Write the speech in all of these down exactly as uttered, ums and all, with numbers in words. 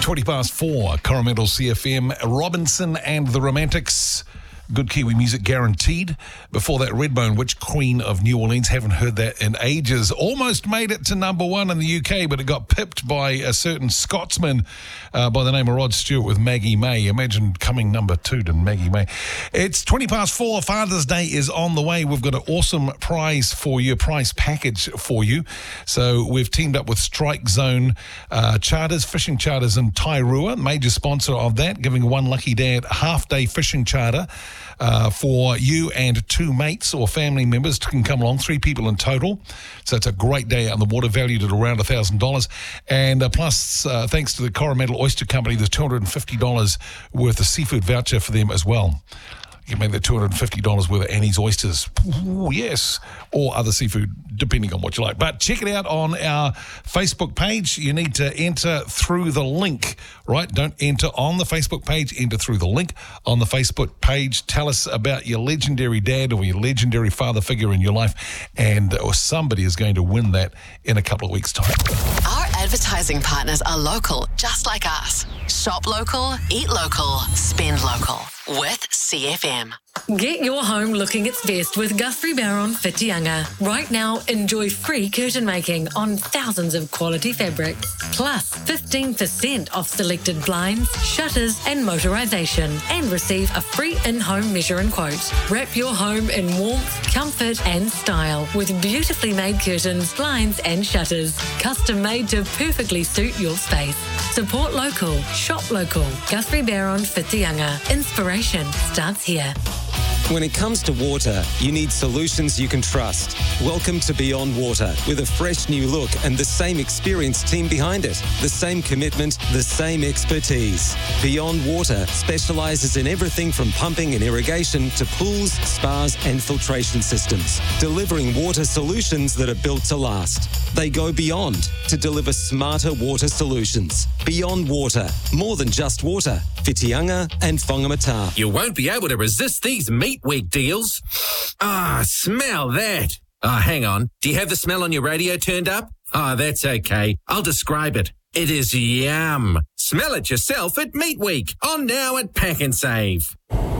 twenty past four, Coromandel C F M, Robinson and the Romantics. Good Kiwi music guaranteed. Before that, Redbone, Witch Queen of New Orleans. Haven't heard that in ages. Almost made it to number one in the U K, but it got pipped by a certain Scotsman uh, by the name of Rod Stewart with Maggie May. Imagine coming number two to Maggie May. It's twenty past four. Father's Day is on the way. We've got an awesome prize for you, a prize package for you. So we've teamed up with Strike Zone uh, Charters, fishing charters in Tairua, major sponsor of that, giving one lucky dad a half-day fishing charter. Uh, for you and two mates or family members can come along, three people in total. So it's a great day out in the water, valued at around one thousand dollars. And uh, plus, uh, thanks to the Coromandel Oyster Company, there's two hundred fifty dollars worth of seafood voucher for them as well. You can make that two hundred fifty dollars worth of Annie's oysters. Ooh, yes. Or other seafood, depending on what you like. But check it out on our Facebook page. You need to enter through the link, right? Don't enter on the Facebook page. Enter through the link on the Facebook page. Tell us about your legendary dad or your legendary father figure in your life. And or somebody is going to win that in a couple of weeks' time. Our advertising partners are local, just like us. Shop local, eat local, spend local. With C F M. Get your home looking its best with Guthrie Barron Whitianga. Right now, enjoy free curtain making on thousands of quality fabrics. Plus, fifteen percent off selected blinds, shutters and motorisation. And receive a free in-home measure and quote. Wrap your home in warmth, comfort and style with beautifully made curtains, blinds and shutters. Custom made to perfectly suit your space. Support local. Shop local. Guthrie Barron Whitianga. Inspiration starts here. When it comes to water, you need solutions you can trust. Welcome to Beyond Water, with a fresh new look and the same experienced team behind it. The same commitment, the same expertise. Beyond Water specialises in everything from pumping and irrigation to pools, spas and filtration systems, delivering water solutions that are built to last. They go beyond to deliver smarter water solutions. Beyond Water, more than just water. Whitianga and Whangamata. You won't be able to resist these Meat Week deals. Ah, smell that. Ah, hang on. Do you have the smell on your radio turned up? Ah, that's okay. I'll describe it. It is yum. Smell it yourself at Meat Week. On now at Pack and Save.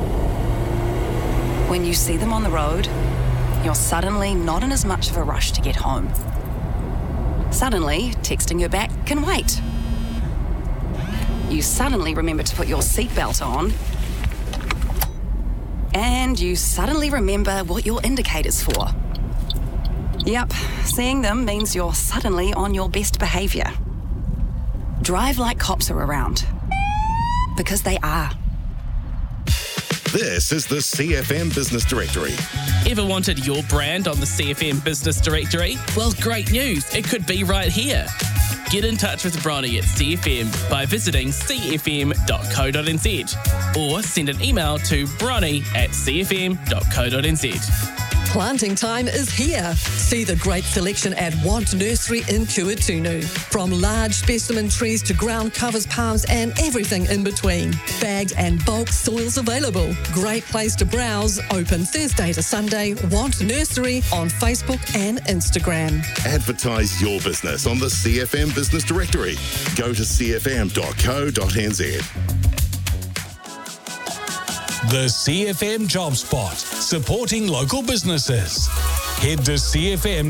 When you see them on the road, you're suddenly not in as much of a rush to get home. Suddenly, texting her back can wait. You suddenly remember to put your seatbelt on. And you suddenly remember what your indicator's for. Yep, seeing them means you're suddenly on your best behaviour. Drive like cops are around. Because they are. This is the C F M Business Directory. Ever wanted your brand on the C F M Business Directory? Well, great news. It could be right here. Get in touch with Bronnie at C F M by visiting c f m dot co dot n z or send an email to bronnie at c f m dot co dot n z. Planting time is here. See the great selection at Want Nursery in Kuatunu. From large specimen trees to ground covers, palms and everything in between. Bagged and bulk soils available. Great place to browse. Open Thursday to Sunday. Want Nursery on Facebook and Instagram. Advertise your business on the C F M Business Directory. Go to c f m dot co dot n z. The C F M Job Spot, supporting local businesses. Head to C F M